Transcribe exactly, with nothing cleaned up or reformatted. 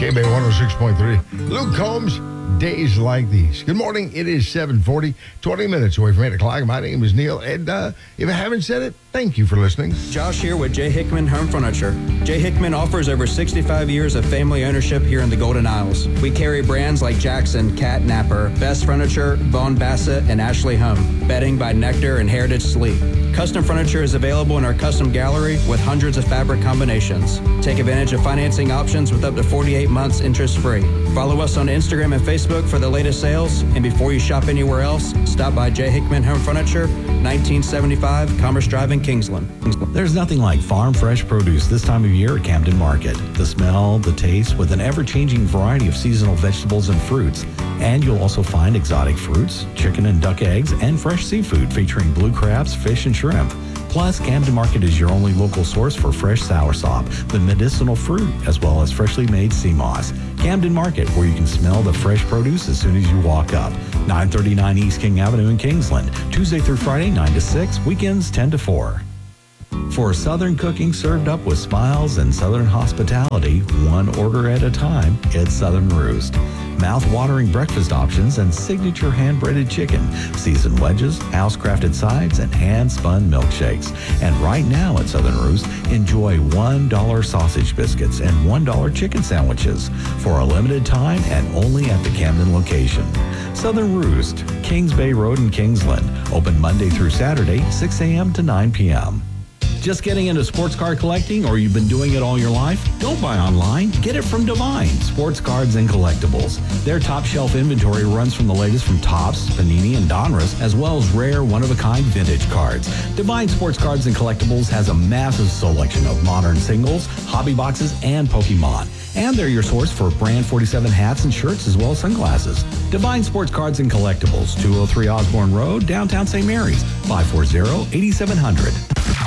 K B one oh six point three. Luke Combs, Days Like These. Good morning. It is seven forty, twenty minutes away from eight o'clock. My name is Neil, and uh, if I haven't said it, thank you for listening. Josh here with J. Hickman Home Furniture. J. Hickman offers over sixty-five years of family ownership here in the Golden Isles. We carry brands like Jackson, Cat Napper, Best Furniture, Vaughn Bassett, and Ashley Home. Bedding by Nectar and Heritage Sleep. Custom furniture is available in our custom gallery with hundreds of fabric combinations. Take advantage of financing options with up to forty-eight months interest-free. Follow us on Instagram and Facebook for the latest sales. And before you shop anywhere else, stop by J. Hickman Home Furniture, nineteen seventy-five Commerce Drive in Kingsland. There's nothing like farm fresh produce this time of year at Camden Market. The smell, the taste, with an ever-changing variety of seasonal vegetables and fruits. And you'll also find exotic fruits, chicken and duck eggs, and fresh seafood featuring blue crabs, fish, and shrimp. Plus, Camden Market is your only local source for fresh soursop, the medicinal fruit, as well as freshly made sea moss. Camden Market, where you can smell the fresh produce as soon as you walk up. nine thirty-nine East King Avenue in Kingsland, Tuesday through Friday, nine to six, weekends ten to four. For Southern cooking served up with smiles and Southern hospitality, one order at a time, it's Southern Roost. Mouth-watering breakfast options and signature hand-breaded chicken, seasoned wedges, house-crafted sides, and hand-spun milkshakes. And right now at Southern Roost, enjoy one dollar sausage biscuits and one dollar chicken sandwiches for a limited time and only at the Camden location. Southern Roost, Kings Bay Road in Kingsland, open Monday through Saturday, six a.m. to nine p.m. Just getting into sports car collecting, or you've been doing it all your life? Don't buy online. Get it from Divine Sports Cards and Collectibles. Their top shelf inventory runs from the latest from Topps, Panini, and Donruss, as well as rare, one-of-a-kind vintage cards. Divine Sports Cards and Collectibles has a massive selection of modern singles, hobby boxes, and Pokemon. And they're your source for Brand forty-seven hats and shirts, as well as sunglasses. Divine Sports Cards and Collectibles, two oh three Osborne Road, downtown Saint Mary's, five four zero, eight seven zero zero.